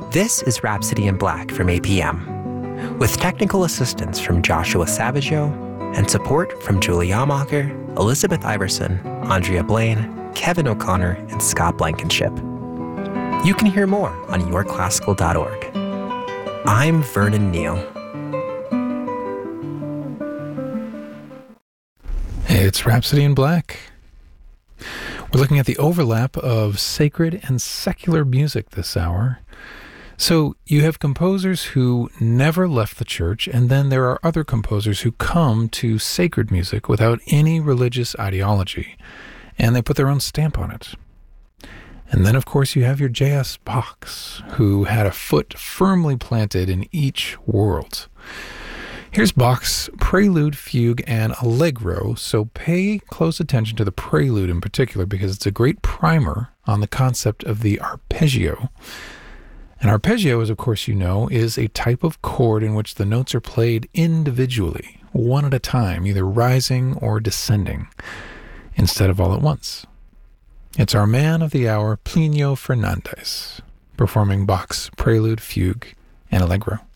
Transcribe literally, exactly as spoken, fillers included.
This is Rhapsody in Black from A P M, with technical assistance from Joshua Savageau and support from Julie Yamacher, Elizabeth Iverson, Andrea Blaine, Kevin O'Connor, and Scott Blankenship. You can hear more on your classical dot org. I'm Vernon Neal. It's Rhapsody in Black. We're looking at the overlap of sacred and secular music this hour. So you have composers who never left the church, and then there are other composers who come to sacred music without any religious ideology, and they put their own stamp on it. And then, of course, you have your J S Bachs, who had a foot firmly planted in each world. Here's Bach's Prelude, Fugue, and Allegro, so pay close attention to the prelude in particular, because it's a great primer on the concept of the arpeggio. An arpeggio, as of course you know, is a type of chord in which the notes are played individually, one at a time, either rising or descending, instead of all at once. It's our man of the hour, Plinio Fernandez, performing Bach's Prelude, Fugue, and Allegro.